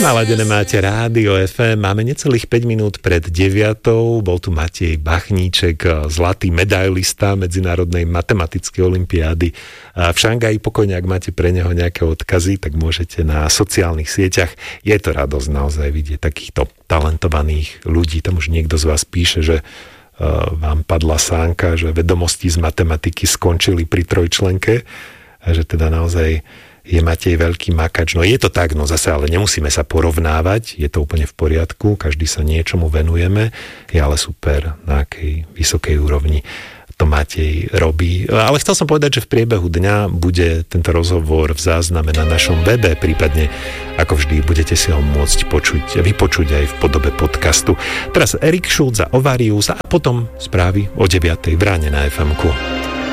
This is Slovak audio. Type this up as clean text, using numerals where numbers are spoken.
Naladené máte Rádio FM, máme necelých 5 minút pred 9. Bol tu Matej Bachníček, zlatý medailista Medzinárodnej matematickej olympiády v Šangaji. Pokojne, ak máte pre neho nejaké odkazy, tak môžete na sociálnych sieťach. Je to radosť naozaj vidieť takýchto talentovaných ľudí. Tam už niekto z vás píše, že vám padla sánka, že vedomosti z matematiky skončili pri trojčlenke a že teda naozaj je Matej veľký makač. No je to tak, no zase, ale nemusíme sa porovnávať, je to úplne v poriadku, každý sa niečomu venujeme, je ale super, na akej vysokej úrovni to Matej robí. Ale chcel som povedať, že v priebehu dňa bude tento rozhovor v zázname na našom webe, prípadne ako vždy budete si ho môcť vypočuť aj v podobe podcastu. Teraz Erik Šulc za Ovarius a potom správy o 9:00 v ráne na FM-ku.